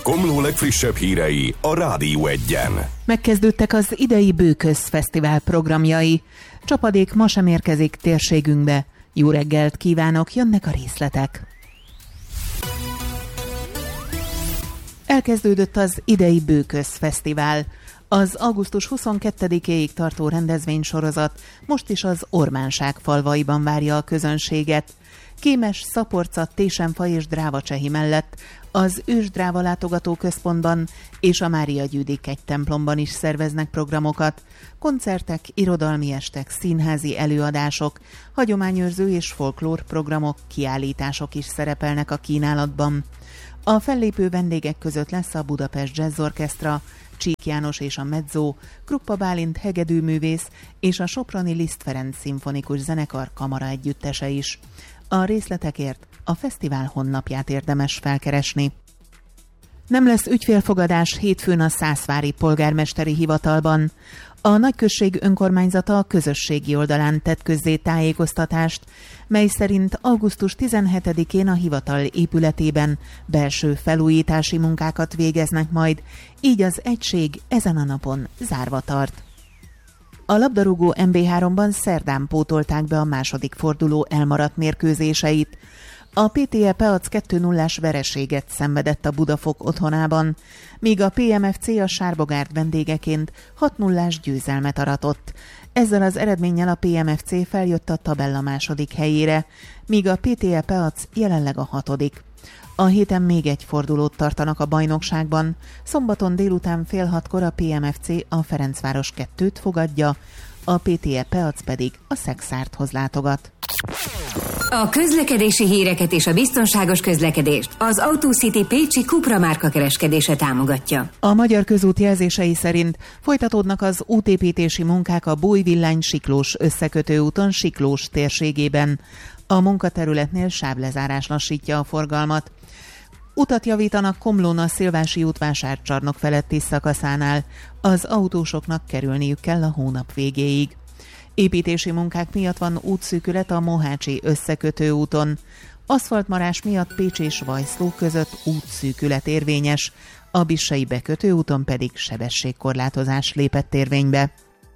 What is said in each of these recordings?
Komló legfrissebb hírei a Rádió Egyen. Megkezdődtek az idei Bőköz Fesztivál programjai. Csapadék ma sem érkezik térségünkbe. Jó reggelt kívánok, jönnek a részletek. Elkezdődött az idei Bőköz Fesztivál. Az augusztus 22-éig tartó rendezvénysorozat most is az Ormánság falvaiban várja a közönséget. Kémes, Szaporca, Tésenfa és Drávacsehi mellett az Ősdráva látogatóközpontban és a Mária Gyűdik egy templomban is szerveznek programokat. Koncertek, irodalmi estek, színházi előadások, hagyományőrző és folklór programok, kiállítások is szerepelnek a kínálatban. A fellépő vendégek között lesz a Budapest Jazz Orchestra, Csík János és a Mezzo, Kruppa Bálint hegedűművész és a soproni Liszt Ferenc szimfonikus zenekar kamara együttese is. A részletekért a fesztivál honlapját érdemes felkeresni. Nem lesz ügyfélfogadás hétfőn a Szászvári polgármesteri hivatalban. A nagyközség önkormányzata a közösségi oldalán tett közzé tájékoztatást, mely szerint augusztus 17-én a hivatal épületében belső felújítási munkákat végeznek majd, így az egység ezen a napon zárva tart. A labdarúgó MB3-ban szerdán pótolták be a második forduló elmaradt mérkőzéseit. A PTE Peac 2-0-ás vereséget szenvedett a Budafok otthonában, míg a PMFC a Sárbogárd vendégeként 6-0-ás győzelmet aratott. Ezzel az eredménnyel a PMFC feljött a tabella második helyére, míg a PTE Peac jelenleg a 6. A héten még egy fordulót tartanak a bajnokságban. Szombaton délután 5:30 a PMFC a Ferencváros 2-t fogadja, a PTE Peac pedig a Szekszárthoz látogat. A közlekedési híreket és a biztonságos közlekedést az Autocity pécsi Cupra márka kereskedése támogatja. A Magyar Közút jelzései szerint folytatódnak az útépítési munkák a Bújvillány-Siklós összekötőúton Siklós térségében. A munkaterületnél sávlezárás lassítja a forgalmat. Utat javítanak Komlón a Szilvási út vásárcsarnok feletti szakaszánál. Az autósoknak kerülniük kell a hónap végéig. Építési munkák miatt van útszűkület a Mohácsi összekötő úton. Aszfaltmarás miatt Pécs és Vajszló között útszűkület érvényes, a Bissai bekötő úton pedig sebességkorlátozás lépett érvénybe.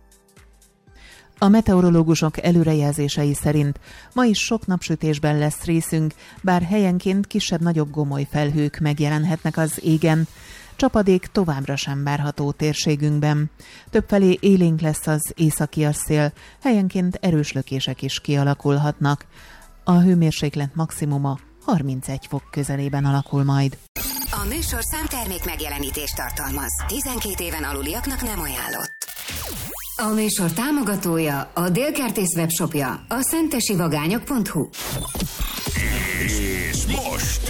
A meteorológusok előrejelzései szerint ma is sok napsütésben lesz részünk, bár helyenként kisebb-nagyobb gomoly felhők megjelenhetnek az égen. Csapadék továbbra sem várható térségünkben. Többfelé élénk lesz az északias szél, helyenként erős lökések is kialakulhatnak. A hőmérséklet maximuma 31 fok közelében alakul majd. A műsorszám termék megjelenítést tartalmaz. 12 éven aluliaknak nem ajánlott. A műsor támogatója, a Délkertész webshopja, a szentesivagányok.hu. És most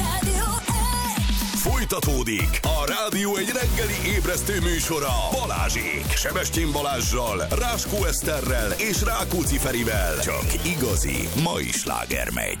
folytatódik a Rádió egy reggeli ébresztő műsora Balázsék. Sebestyén Balázssal, Ráskó Eszterrel és Rákóczi Ferivel. Csak igazi mai sláger megy.